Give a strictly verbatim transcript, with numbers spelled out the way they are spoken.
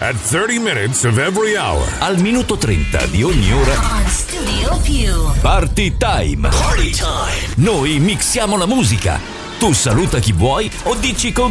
At thirty minutes of every hour. Al minuto trenta di ogni ora. On Studio Più. Party time. Party time. Noi mixiamo la musica. Tu saluta chi vuoi o dici con